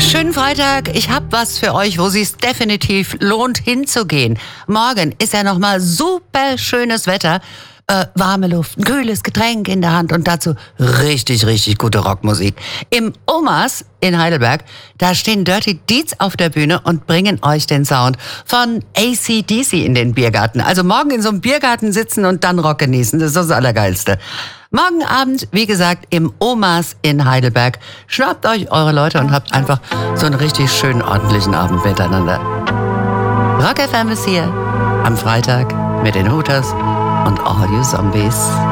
Schönen Freitag. Ich habe was für euch, wo es definitiv lohnt hinzugehen. Morgen ist ja nochmal super schönes Wetter. Warme Luft, ein kühles Getränk in der Hand und dazu richtig, richtig gute Rockmusik. Im Omas in Heidelberg, da stehen Dirty Deeds auf der Bühne und bringen euch den Sound von AC/DC in den Biergarten. Also morgen in so einem Biergarten sitzen und dann Rock genießen, das ist das Allergeilste. Morgen Abend, wie gesagt, im Omas in Heidelberg. Schnappt euch eure Leute und habt einfach so einen richtig schönen, ordentlichen Abend miteinander. Rock FM ist hier am Freitag mit den Hooters und All You Zombies.